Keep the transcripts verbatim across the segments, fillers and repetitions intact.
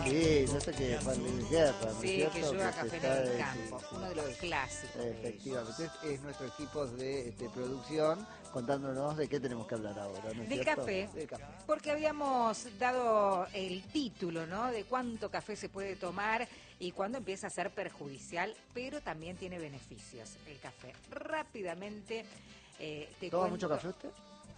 Sí, no sé qué, Juan Luis Guerra, ¿no es Sí, cierto? que lleva se café está- en el sí, campo, sí, uno de los clásicos. de ellos. Efectivamente, es, es nuestro equipo de, de producción contándonos de qué tenemos que hablar ahora, ¿no es De cierto? café, De café. porque habíamos dado el título, ¿no? De cuánto café se puede tomar y cuándo empieza a ser perjudicial, pero también tiene beneficios el café. Rápidamente eh, te ¿Toma cuento- mucho café usted?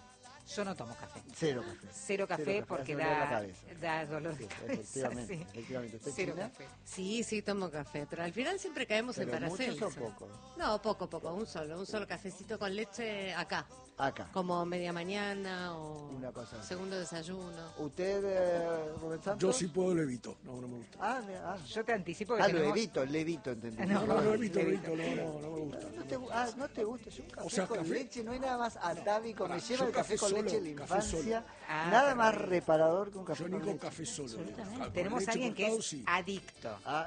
Yo no tomo café. Cero café. Cero café, Cero café, porque hace doler la da, cabeza. da dolor de Sí, cabeza. efectivamente, Sí. efectivamente. ¿Usted, Cero China? café. Sí, sí, tomo café, pero al final siempre caemos en ¿Pero muchos Paracelso. o pocos? No, poco, poco, un solo, un solo cafecito con leche acá, Acá. como media mañana o Una cosa así. segundo desayuno. ¿Usted, eh, Rubén Santos? Yo sí puedo lo evito, no, no me gusta. Ah, me- ah. Yo te anticipo que Ah, lo tenemos... evito, le evito, entendí. No, No, no, lo evito, lo evito. evito, no, no, no me gusta. No te, ah, no te gusta, yo un café O sea, con café- leche, no hay nada más atávico, me Pará, lleva yo el café café con solo, leche en la café infancia, Ah, nada más perfecto. reparador que un café Yo con ni con leche. café solo. Con Tenemos leche a alguien que cortado, es sí. adicto Ah,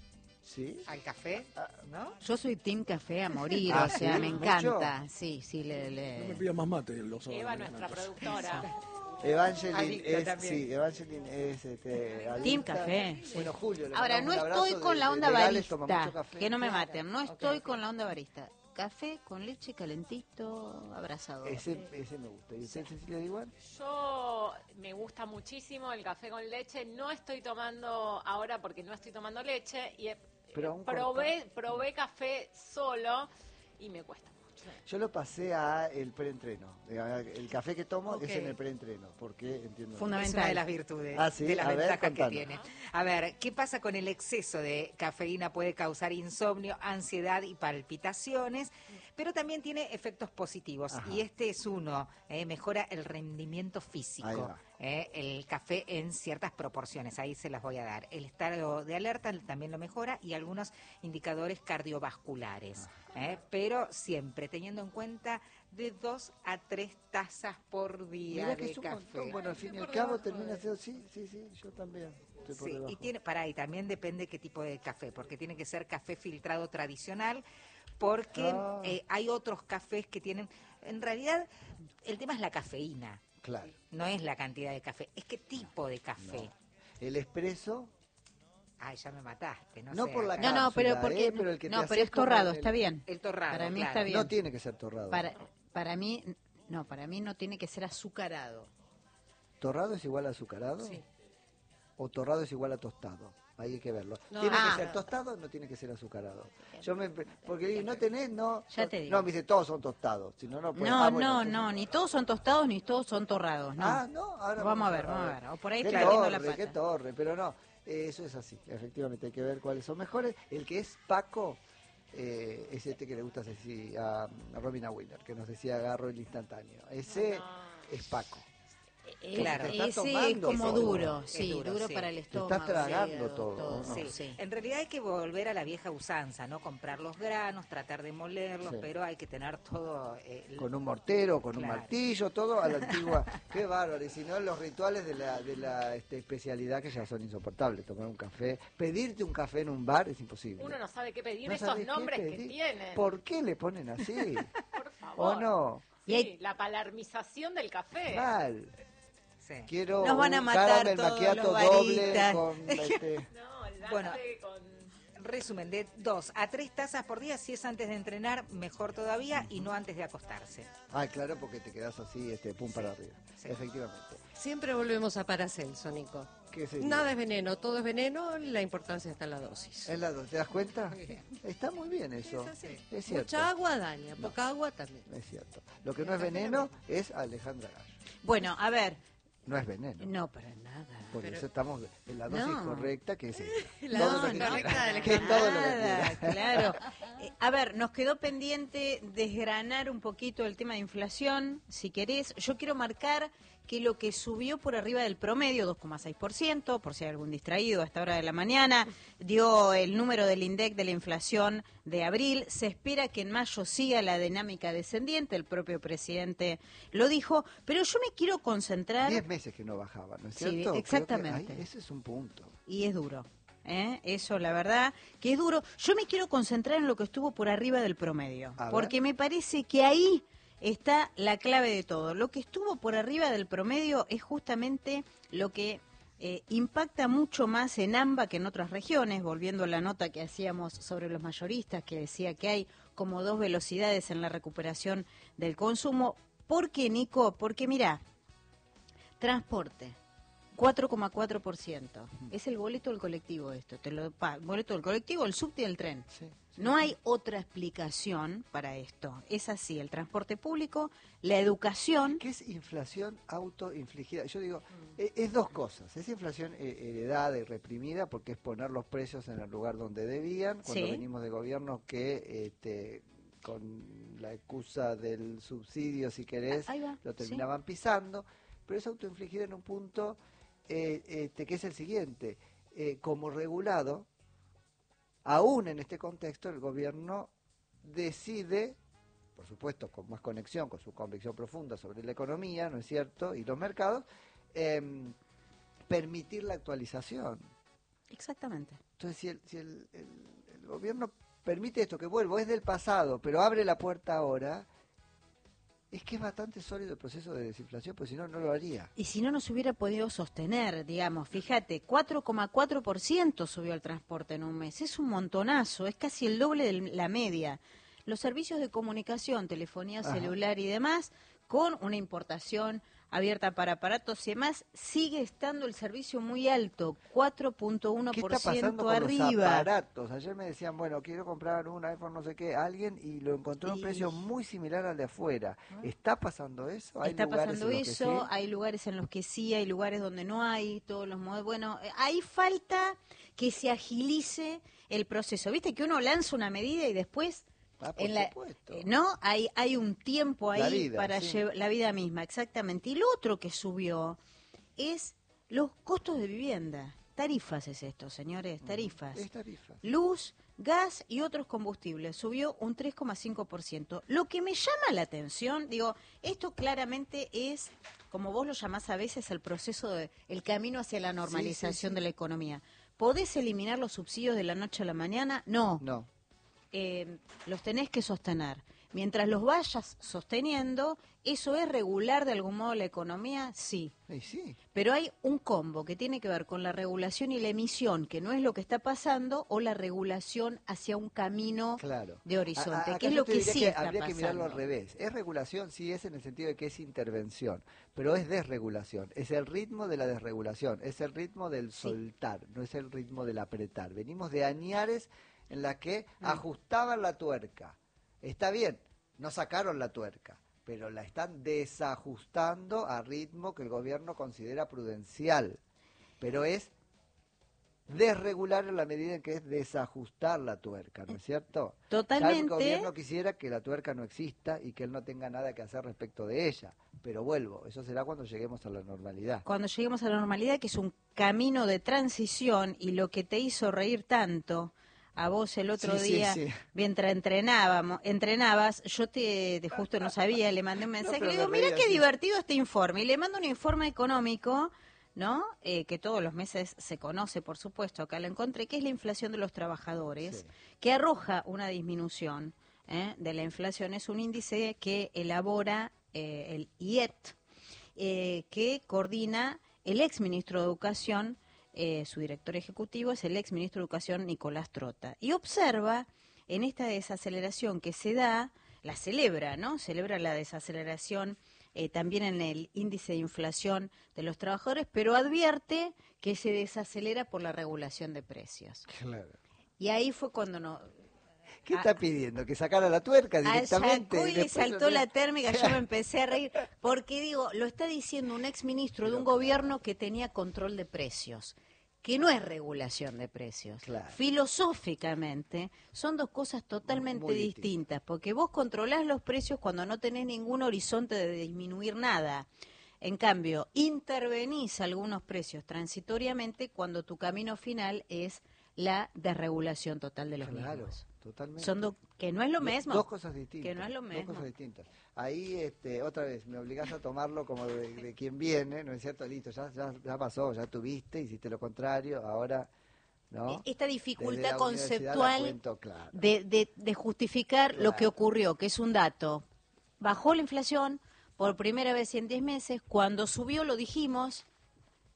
¿sí? al café, ¿no? Yo soy team café a morir, Ah, o sea, ¿sí? me ¿Mucho? encanta. Sí, sí, le... No me le... pida más mate los sábados. Eva, de nuestra mañana. productora. Evangeline Adicta es, también. sí, Evangeline es este, adicta. Team café, sí. Bueno, Julio, le Ahora, no mandamos un abrazo estoy con de- la de- onda de Gales, toma barista, mucho café. que no me Claro. maten, no Ok, estoy ok. con la onda barista. Café con leche calentito, abrazador. Ese, ese me gusta. ¿Y usted, Cecilia, igual? Yo me gusta muchísimo el café con leche. No estoy tomando ahora porque no estoy tomando leche. Y he- Pero aún probé, probé café solo y me cuesta mucho. Yo lo pasé a el preentreno. El café que tomo Ok. es en el preentreno, porque entiendo. Es una de las virtudes, Ah, ¿sí? de las A ver, ventajas que contanos. tiene. A ver, ¿qué pasa con el exceso de cafeína? Puede causar insomnio, ansiedad y palpitaciones, pero también tiene efectos positivos. Ajá. Y este es uno, eh, mejora el rendimiento Ahí físico. va. eh, el café en ciertas proporciones, ahí se las voy a dar. El estado de alerta también lo mejora y algunos indicadores cardiovasculares. eh, pero siempre teniendo en cuenta de dos a tres tazas por día Mirá que de es un café. montón. Bueno, al fin y al cabo termina siendo. Sí, sí, sí, yo también. Estoy por Sí, debajo. y tiene, para y también depende qué tipo de café, porque tiene que ser café filtrado tradicional, porque Ah. eh, hay otros cafés que tienen, en realidad el tema es la cafeína, Claro. no es la cantidad de café, es qué tipo de café. El espresso. Ay, ya me mataste, no, No sé, por la acá. No, no, pero cápsula, porque... eh, pero el que te no, pero haces es torrado, como el- está bien. El torrado, Para mí claro. está bien. No tiene que ser torrado. Para, para mí, no, para mí no tiene que ser azucarado. ¿Torrado es igual a azucarado? Sí. ¿O torrado es igual a tostado? Ahí hay que verlo. No. ¿Tiene Ah. que ser tostado o no tiene que ser azucarado? Yo me, porque digo, no tenés, no. Ya te digo. No, me dice, todos son tostados. Si no, no puede. No, Ah, bueno, no, entonces- no, ni todos son tostados ni todos son torrados, no. Ah, no, ahora Vamos a ver, vamos a ver. O por ahí qué clariendo la torre, pata. qué torre, pero no, eh, eso es así. Efectivamente, hay que ver cuáles son mejores. El que es Paco eh, es este que le gusta así a, a Robina Wheeler, que nos decía agarro el instantáneo. Ese es Paco. Eh, Claro. Te está Ese es tomando como todo. duro, Es sí, duro, duro, sí. para el Te estómago. estás tragando hígado, todo, ¿no? Sí. sí. En realidad hay que volver a la vieja usanza, ¿no? Comprar los granos, tratar de molerlos, Sí. pero hay que tener todo... eh, el- Con un mortero, con un Claro. martillo, todo a la antigua. Qué bárbaro. Y si no, los rituales de la, de la este, especialidad que ya son insoportables. Tomar un café, pedirte un café en un bar es imposible. Uno no sabe qué pedir, No esos sabés qué nombres que pedir. tienen. ¿Por qué le ponen así? Por favor. ¿O no? Sí, Y hay- la palarmización del café. Mal. sí. Quiero Nos van a un matar caramel todos macchiato los doble baristas. con este, No, el latte Bueno. con... Resumen, de dos a tres tazas por día, si es antes de entrenar, mejor todavía, y no antes de acostarse. Ah, claro, porque te quedas así, este, pum para arriba. Sí. Efectivamente. Siempre volvemos a Paracelso, Nico. ¿Qué sería? Nada es veneno, todo es veneno, la importancia está en la dosis. ¿Es la do- ¿Te das cuenta? Está muy bien eso. Es cierto. Mucha agua daña, poca agua también. Es cierto. Lo que no es veneno es Alejandra Gallo. Bueno, a ver, No es veneno. no para nada. Por eso estamos en la dosis No. correcta, que es esa. La Todo dosis lo que correcta quiera. de Que es todo lo que Nada, quiera. claro. Eh, a ver, nos quedó pendiente desgranar un poquito el tema de inflación, si querés. Yo quiero marcar que lo que subió por arriba del promedio, dos coma seis por ciento, por si hay algún distraído a esta hora de la mañana, dio el número del INDEC de la inflación de abril. Se espera que en mayo siga la dinámica descendiente, el propio presidente lo dijo, pero yo me quiero concentrar... Diez meses que no bajaba, ¿no es Sí, cierto? Creo que- exactamente. ay, ese es un punto. Y es duro. ¿eh? Eso, la verdad, que es duro. Yo me quiero concentrar en lo que estuvo por arriba del promedio, A ver. porque me parece que ahí está la clave de todo. Lo que estuvo por arriba del promedio es justamente lo que eh, impacta mucho más en AMBA que en otras regiones, volviendo a la nota que hacíamos sobre los mayoristas, que decía que hay como dos velocidades en la recuperación del consumo. ¿Por qué, Nico? Porque mira, transporte, cuatro coma cuatro por ciento. Es el boleto del colectivo esto. Te lo pa, boleto del colectivo, el subte y el tren. Sí, sí, no sí. hay otra explicación para esto. Es así, el transporte público, la educación. ¿Qué es inflación autoinfligida? Yo digo, eh, es dos cosas. Es inflación eh, heredada y reprimida porque es poner los precios en el lugar donde debían. Cuando Sí. venimos de gobiernos que este, con la excusa del subsidio, si querés, Ahí va, lo terminaban pisando. Pero es autoinfligida en un punto eh, este, que es el siguiente. Eh, como regulado, aún en este contexto, el gobierno decide, por supuesto, con más conexión, con su convicción profunda sobre la economía, ¿no es cierto?, y los mercados, eh, permitir la actualización. Exactamente. Entonces, si el, si el, el, el gobierno permite esto, que vuelvo, es del pasado, pero abre la puerta ahora, es que es bastante sólido el proceso de desinflación, porque si no, no lo haría. Y si no, no se hubiera podido sostener, digamos, fíjate, cuatro coma cuatro por ciento subió el transporte en un mes. Es un montonazo, es casi el doble de la media. Los servicios de comunicación, telefonía Ajá. celular y demás, con una importación abierta para aparatos y demás, sigue estando el servicio muy alto, cuatro punto uno ¿Qué por está pasando ciento con los arriba. aparatos? Ayer me decían, bueno, quiero comprar un iPhone no sé qué, alguien, y lo encontró a un Y- precio muy similar al de afuera. ¿Está pasando eso? ¿Hay Está lugares pasando en los que eso, sí? hay lugares en los que sí, hay lugares donde no hay, todos los modelos. Bueno, eh, hay falta que se agilice el proceso. Viste que uno lanza una medida y después, Ah, por en la, supuesto. eh, ¿no? Hay, hay un tiempo ahí La vida, para sí. llevar la vida misma, exactamente. Y lo otro que subió es los costos de vivienda. Tarifas es esto, señores, tarifas. Es tarifa. Luz, gas y otros combustibles subió un tres coma cinco por ciento. Lo que me llama la atención, digo, esto claramente es, como vos lo llamás a veces, el proceso, de, el camino hacia la normalización Sí, sí, sí. de la economía. ¿Podés eliminar los subsidios de la noche a la mañana? No. No. Eh, los tenés que sostener. Mientras los vayas sosteniendo, ¿eso es regular de algún modo la economía? Sí. Y sí. Pero hay un combo que tiene que ver con la regulación y la emisión, que no es lo que está pasando, o la regulación hacia un camino Claro. de horizonte, A- a- que acá es yo lo te que diría sí que está habría que mirarlo al pasando. revés. Es regulación, sí es en el sentido de que es intervención, pero es desregulación. Es el ritmo de la desregulación, es el ritmo del Sí. soltar, no es el ritmo del apretar. Venimos de añares en las que Mm. ajustaban la tuerca. Está bien, no sacaron la tuerca, pero la están desajustando a ritmo que el gobierno considera prudencial. Pero es desregular en la medida en que es desajustar la tuerca, ¿no es cierto? Ya el Totalmente. gobierno quisiera que la tuerca no exista y que él no tenga nada que hacer respecto de ella. Pero vuelvo, eso será cuando lleguemos a la normalidad. Cuando lleguemos a la normalidad, que es un camino de transición, y lo que te hizo reír tanto a vos el otro Sí, sí, día, sí. mientras entrenábamos, entrenabas, yo te, de justo no sabía, le mandé un mensaje, pero le digo, me mira reía, qué sí. divertido este informe, y le mando un informe económico, ¿no? Eh, que todos los meses se conoce, por supuesto, acá lo encontré, que es la inflación de los trabajadores, Sí. que arroja una disminución ¿eh? de la inflación. Es un índice que elabora eh, el I E T, eh, que coordina el ex ministro de Educación. Eh, su director ejecutivo es el ex ministro de Educación, Nicolás Trota, y observa en esta desaceleración que se da, la celebra, ¿no? Celebra la desaceleración eh, también en el índice de inflación de los trabajadores, pero advierte que se desacelera por la regulación de precios. Claro. Y ahí fue cuando no, ¿Qué Ah, está pidiendo? ¿Que sacara la tuerca directamente? sacó y le Después saltó no- la térmica, yo me empecé a reír, porque digo, lo está diciendo un ex ministro de un gobierno que tenía control de precios, que no es regulación de precios. Claro. Filosóficamente son dos cosas totalmente Muy distintas. distintas, porque vos controlás los precios cuando no tenés ningún horizonte de disminuir nada. En cambio, intervenís algunos precios transitoriamente cuando tu camino final es la desregulación total de los Claro, mismos. totalmente. Son do- que no es lo Do- mismo. Dos cosas distintas. Que no es lo Dos mismo. cosas distintas. Ahí, este, otra vez, me obligás a tomarlo como de, de quien viene, ¿no es cierto? Listo, ya, ya, ya pasó, ya tuviste, hiciste lo contrario, ahora, ¿no? Esta Desde dificultad la universidad la conceptual cuento, claro. de, de, de justificar lo que Claro. ocurrió, que es un dato. Bajó la inflación por primera vez en diez meses, cuando subió lo dijimos,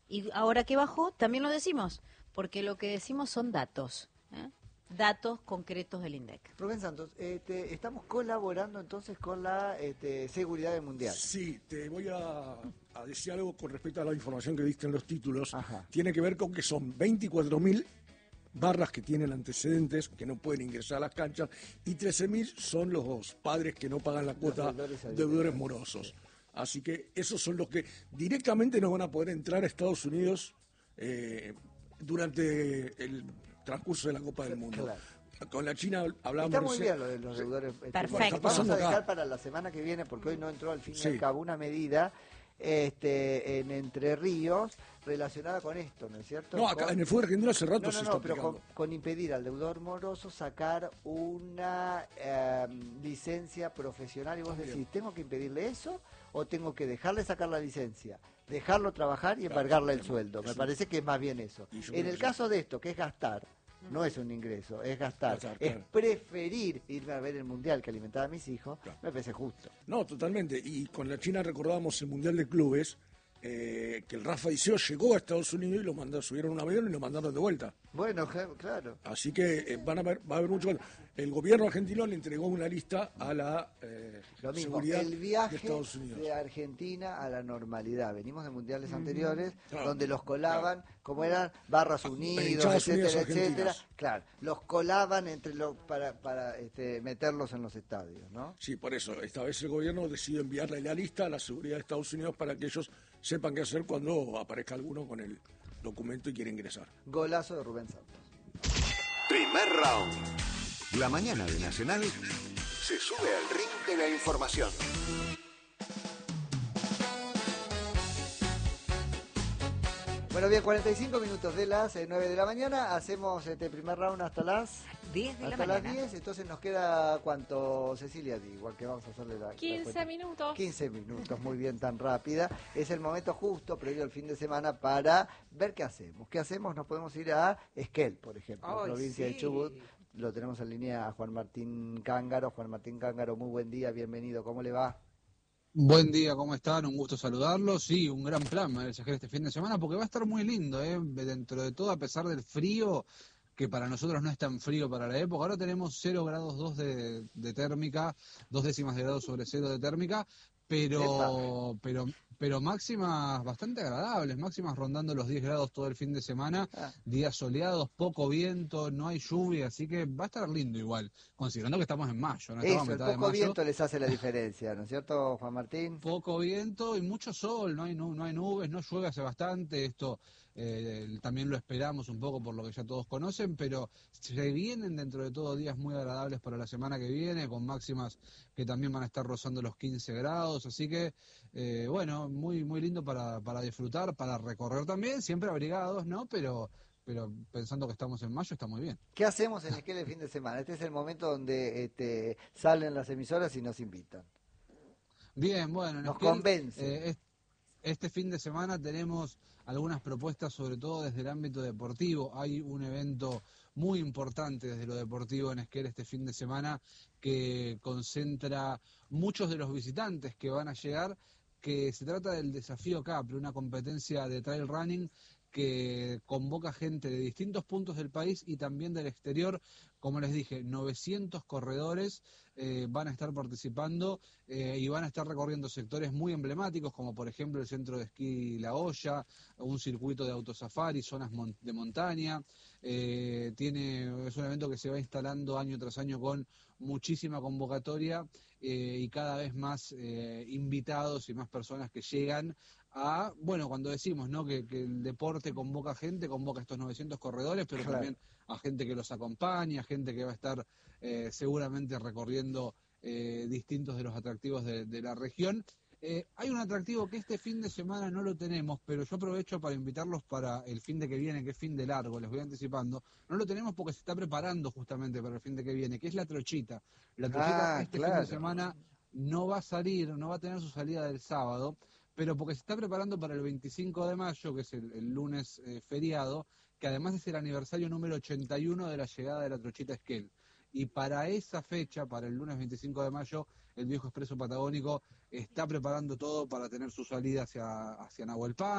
Y ahora que bajó, también lo decimos, porque lo que decimos son datos, ¿eh? Datos concretos del INDEC. Rubén Santos, este, estamos colaborando entonces con la este, seguridad del mundial. Sí, te voy a, a decir algo con respecto a la información que diste en los títulos. Ajá. Tiene que ver con que son veinticuatro mil barras que tienen antecedentes, que no pueden ingresar a las canchas, y trece mil son los padres que no pagan la cuota, deudores deudores morosos. Así que esos son los que directamente no van a poder entrar a Estados Unidos eh, durante el transcurso de la Copa del Mundo. Claro. Con la China hablábamos Está muy recién- bien lo de los deudores. este, Perfecto. Vamos a dejar acá. para la semana que viene, porque hoy no entró al fin y Sí. al cabo una medida este, en Entre Ríos relacionada con esto, ¿no es cierto? No, acá Con- en el fútbol argentino hace rato No, se no, está no, pero con, aplicando. con impedir al deudor moroso sacar una eh, licencia profesional y vos Bien. decís, ¿tengo que impedirle eso o tengo que dejarle sacar la licencia, dejarlo trabajar y Claro, embargarle el es un- sueldo? es Me un- parece que es más bien eso. Y yo En creo el que caso de esto, que es gastar, no es un ingreso, es gastar, Gastar, es claro. preferir irme a ver el mundial que alimentar a mis hijos, Claro. me parece justo. No, totalmente. Y con la China recordábamos el Mundial de Clubes, eh, que el Rafa Diceo llegó a Estados Unidos y lo mandaron, subieron un avión y lo mandaron de vuelta. Bueno, ja- claro. Así que eh, van a ver, va a haber mucho. El gobierno argentino le entregó una lista a la eh, Lo mismo, seguridad el de viaje Estados Unidos. de Argentina a la normalidad. Venimos de mundiales anteriores Claro, donde los colaban, como eran barras unidos, hinchadas etcétera, unidas etcétera. argentinas. Claro, los colaban entre los para para este, meterlos en los estadios, ¿no? Sí, por eso, esta vez el gobierno decidió enviarle la lista a la seguridad de Estados Unidos para que ellos sepan qué hacer cuando aparezca alguno con el documento y quiera ingresar. Golazo de Rubén Santos. Primer round. La mañana de Nacional se sube al ring de la información. Bueno, bien, cuarenta y cinco minutos de las eh, nueve de la mañana. Hacemos este primer round hasta las diez de la hasta las mañana. diez. Entonces nos queda, ¿cuánto, Cecilia? Igual que vamos a hacerle la... la quince cuenta. minutos. quince minutos, muy bien, tan rápida. Es el momento justo, previo al fin de semana, para ver qué hacemos. ¿Qué hacemos? Nos podemos ir a Esquel, por ejemplo, Ay, provincia de sí. Chubut. Lo tenemos en línea a Juan Martín Cángaro. Juan Martín Cángaro, muy buen día, bienvenido. ¿Cómo le va? Buen día, ¿cómo están? Un gusto saludarlos. Sí, un gran plan el viajar este fin de semana porque va a estar muy lindo, ¿eh? Dentro de todo, a pesar del frío, que para nosotros no es tan frío para la época. Ahora tenemos cero grados dos de, de térmica, dos décimas de grado sobre cero de térmica, pero, pero, pero máximas bastante agradables, máximas rondando los diez grados todo el fin de semana, Ah. días soleados, poco viento, no hay lluvia, así que va a estar lindo igual, considerando que estamos en mayo, ¿no? Estamos Eso, a el mitad de poco mayo. viento les hace la diferencia, ¿no es cierto, Juan Martín? Poco viento y mucho sol, no hay nu- no hay nubes, no llueve hace bastante, esto eh, también lo esperamos un poco por lo que ya todos conocen, pero se vienen dentro de todo días muy agradables para la semana que viene, con máximas que también van a estar rozando los quince grados, así que eh, bueno, muy muy lindo para, para disfrutar, para recorrer también, siempre abrigados, ¿no? Pero pero pensando que estamos en mayo está muy bien. ¿Qué hacemos en Esquel el fin de semana? Este es el momento donde este, salen las emisoras y nos invitan. Bien, bueno, en Nos Esquel, convence. eh, es- este fin de semana tenemos algunas propuestas, sobre todo desde el ámbito deportivo. Hay un evento muy importante desde lo deportivo en Esquel este fin de semana que concentra muchos de los visitantes que van a llegar, que se trata del Desafío Capri, una competencia de trail running que convoca gente de distintos puntos del país y también del exterior. Como les dije, novecientos corredores eh, van a estar participando eh, y van a estar recorriendo sectores muy emblemáticos, como por ejemplo el centro de esquí La Hoya, un circuito de autosafari, zonas mon- de montaña. Eh, tiene, es un evento que se va instalando año tras año con muchísima convocatoria eh, y cada vez más eh, invitados y más personas que llegan a, bueno, cuando decimos, ¿no?, que, que el deporte convoca gente, convoca estos novecientos corredores, pero Claro. también a gente que los acompaña, gente que va a estar eh, seguramente recorriendo eh, distintos de los atractivos de, de la región. Eh, hay un atractivo que este fin de semana no lo tenemos, pero yo aprovecho para invitarlos para el fin de que viene, que es fin de largo, les voy anticipando. No lo tenemos porque se está preparando justamente para el fin de que viene, que es la trochita. La trochita Ah, este claro. fin de semana no va a salir, no va a tener su salida del sábado, pero porque se está preparando para el veinticinco de mayo, que es el, el lunes eh, feriado, que además es el aniversario número ochenta y uno de la llegada de la trochita Esquel. Y para esa fecha, para el lunes veinticinco de mayo, el Viejo Expreso Patagónico está preparando todo para tener su salida hacia, hacia Nahuelpan,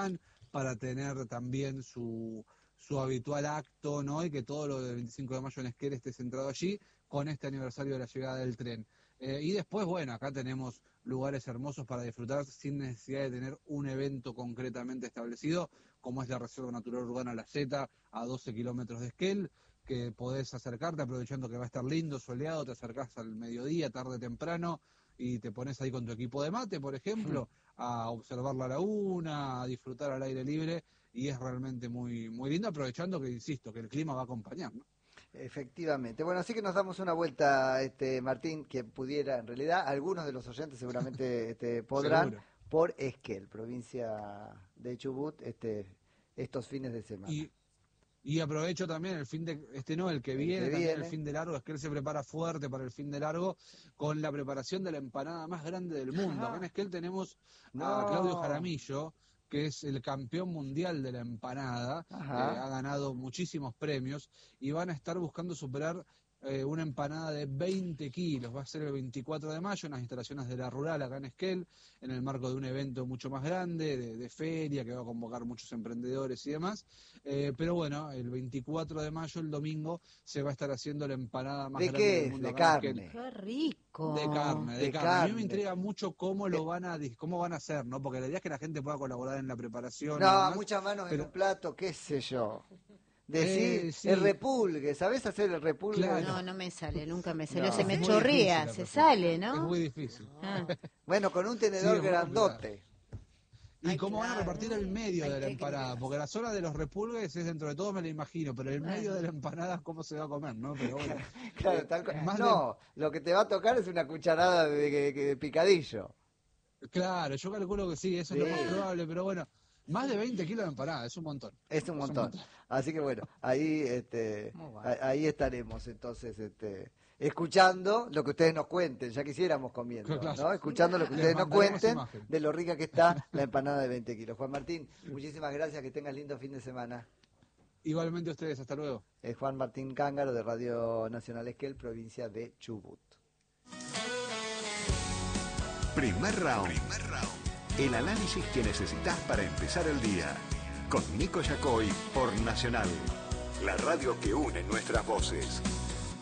para tener también su, su habitual acto, ¿no? Y que todo lo del veinticinco de mayo en Esquel esté centrado allí con este aniversario de la llegada del tren. Eh, y después, bueno, acá tenemos lugares hermosos para disfrutar sin necesidad de tener un evento concretamente establecido, como es la Reserva Natural Urbana La Zeta, a doce kilómetros de Esquel, que podés acercarte aprovechando que va a estar lindo, soleado, te acercás al mediodía, tarde, temprano, y te pones ahí con tu equipo de mate, por ejemplo, a observar la laguna, a disfrutar al aire libre, y es realmente muy, muy lindo, aprovechando que, insisto, que el clima va a acompañar, ¿no? Efectivamente. Bueno, así que nos damos una vuelta, este Martín, que pudiera, en realidad, algunos de los oyentes seguramente este, podrán, Seguro. por Esquel, provincia de Chubut, este, estos fines de semana. Y, y aprovecho también el fin de, este no, el que El viene, que también viene. el fin de largo, es que él se prepara fuerte para el fin de largo con la preparación de la empanada más grande del mundo. Acá en Esquel tenemos No. a Claudio Jaramillo, que es el campeón mundial de la empanada, eh, Ajá. ha ganado muchísimos premios y van a estar buscando superar eh, una empanada de veinte kilos. Va a ser el veinticuatro de mayo en las instalaciones de la Rural acá en Esquel, en el marco de un evento mucho más grande, de, de feria, que va a convocar muchos emprendedores y demás. Eh, pero bueno, el veinticuatro de mayo, el domingo, se va a estar haciendo la empanada más ¿De grande qué del es? mundo ¿De acá en carne? Esquel. Qué rico. De carne, de, De carne. A mí carne. me intriga mucho cómo lo van a dis- cómo van a hacer, ¿no? Porque la idea es que la gente pueda colaborar en la preparación. y No, demás, muchas manos pero- en un plato, qué sé yo. Decir Eh, sí. el repulgue, ¿sabés hacer el repulgue? Claro. No, no me sale, nunca me salió. No. Se me Es muy chorrea, difícil, se la sale, Es ¿no? muy difícil. Ah. Bueno, con un Sí, tenedor es muy grandote. ¿Y Ay, cómo van a claro. repartir el medio Ay, de la qué empanada? creas. Porque la zona de los repulgues es dentro de todo, me lo imagino, pero el medio de la empanada, ¿cómo se va a comer, no? Pero bueno. Claro, Eh, tal cual. más No, lo que te va a tocar es una cucharada de, de- de picadillo. de- claro, yo calculo que sí, eso es Sí. lo más probable, pero bueno, más de veinte kilos de empanada, es un montón. Es un montón. montón. Así que bueno, ahí este, Muy bueno. a- ahí estaremos entonces este, escuchando lo que ustedes nos cuenten, ya quisiéramos comiendo, Claro. ¿no? Escuchando lo que Les ustedes nos mandaremos cuenten imagen. de lo rica que está la empanada de veinte kilos. Juan Martín, muchísimas gracias, que tengas lindo fin de semana. Igualmente ustedes, hasta luego. Es Juan Martín Cángaro de Radio Nacional Esquel, provincia de Chubut. Primer round. El análisis que necesitas para empezar el día. Con Nico Yacoy por Nacional. La radio que une nuestras voces.